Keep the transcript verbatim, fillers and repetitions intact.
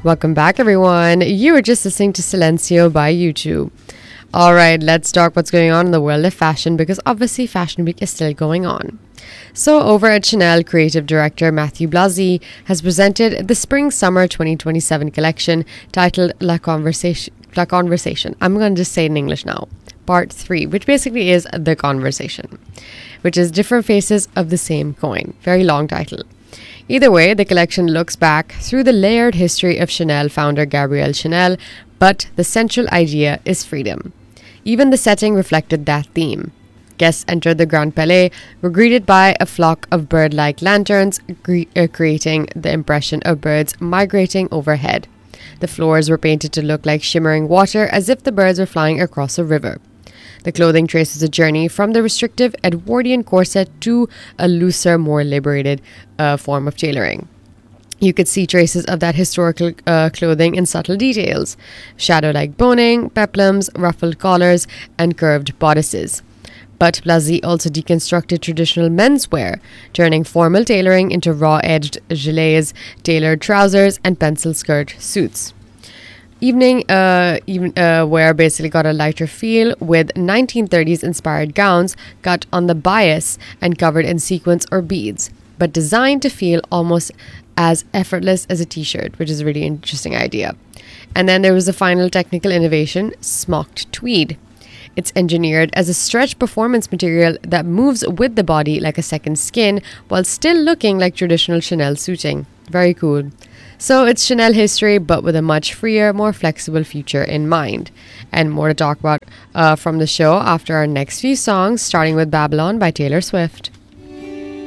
Welcome back, everyone. You were just listening to Silencio by U two. All right, let's talk what's going on in the world of fashion because obviously Fashion Week is still going on. So over at Chanel, creative director Matthew Blasi has presented the Spring-Summer twenty twenty-seven collection titled La Conversation. La Conversation. I'm going to just say it in English now. Part three, which basically is The Conversation, which is different faces of the same coin. Very long title. Either way, the collection looks back through the layered history of Chanel founder Gabrielle Chanel, but the central idea is freedom. Even the setting reflected that theme. Guests entered the Grand Palais, were greeted by a flock of bird-like lanterns, gre- uh, creating the impression of birds migrating overhead. The floors were painted to look like shimmering water, as if the birds were flying across a river. The clothing traces a journey from the restrictive Edwardian corset to a looser, more liberated uh, form of tailoring. You could see traces of that historical uh, clothing in subtle details: shadow-like boning, peplums, ruffled collars, and curved bodices. But Blasi also deconstructed traditional menswear, turning formal tailoring into raw-edged gilets, tailored trousers, and pencil skirt suits. Evening uh, even, uh, wear basically got a lighter feel, with nineteen thirties inspired gowns cut on the bias and covered in sequins or beads, but designed to feel almost as effortless as a t-shirt, which is a really interesting idea. And then there was the final technical innovation, smocked tweed. It's engineered as a stretch performance material that moves with the body like a second skin while still looking like traditional Chanel suiting. Very cool. So it's Chanel history, but with a much freer, more flexible future in mind. And more to talk about uh, from the show after our next few songs, starting with Babylon by Taylor Swift.